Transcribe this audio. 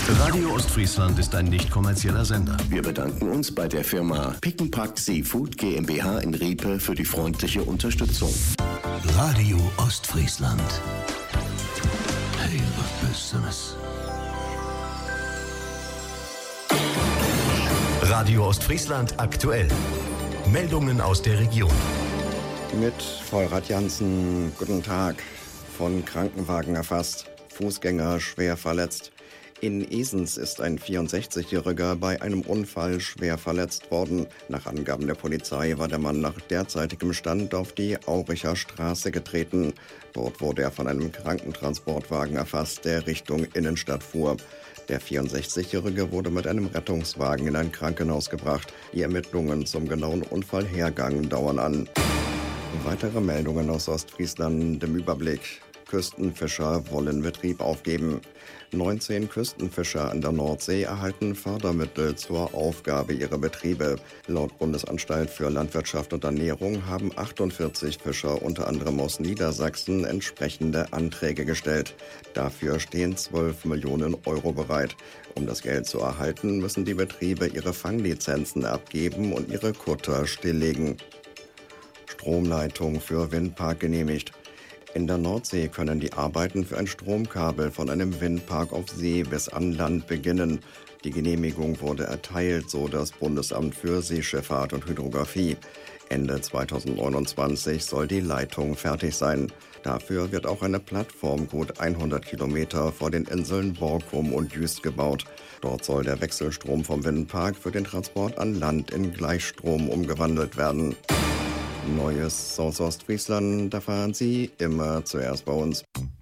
Radio Ostfriesland ist ein nicht kommerzieller Sender. Wir bedanken uns bei der Firma Pick n Pack Seafood GmbH in Riepe für die freundliche Unterstützung. Radio Ostfriesland. Hey, was Besseres. Radio Ostfriesland aktuell. Meldungen aus der Region. Mit Vollrad Jansen, guten Tag. Von Krankenwagen erfasst. Fußgänger schwer verletzt. In Esens ist ein 64-Jähriger bei einem Unfall schwer verletzt worden. Nach Angaben der Polizei war der Mann nach derzeitigem Stand auf die Auricher Straße getreten. Dort wurde er von einem Krankentransportwagen erfasst, der Richtung Innenstadt fuhr. Der 64-Jährige wurde mit einem Rettungswagen in ein Krankenhaus gebracht. Die Ermittlungen zum genauen Unfallhergang dauern an. Weitere Meldungen aus Ostfriesland im Überblick. Küstenfischer wollen Betrieb aufgeben. 19 Küstenfischer an der Nordsee erhalten Fördermittel zur Aufgabe ihrer Betriebe. Laut Bundesanstalt für Landwirtschaft und Ernährung haben 48 Fischer, unter anderem aus Niedersachsen, entsprechende Anträge gestellt. Dafür stehen 12 Millionen Euro bereit. Um das Geld zu erhalten, müssen die Betriebe ihre Fanglizenzen abgeben und ihre Kutter stilllegen. Stromleitung für Windpark genehmigt. In der Nordsee können die Arbeiten für ein Stromkabel von einem Windpark auf See bis an Land beginnen. Die Genehmigung wurde erteilt, so das Bundesamt für Seeschifffahrt und Hydrographie. Ende 2029 soll die Leitung fertig sein. Dafür wird auch eine Plattform gut 100 Kilometer vor den Inseln Borkum und Jüst gebaut. Dort soll der Wechselstrom vom Windpark für den Transport an Land in Gleichstrom umgewandelt werden. Neues aus Ostfriesland erfahren Sie immer zuerst bei uns.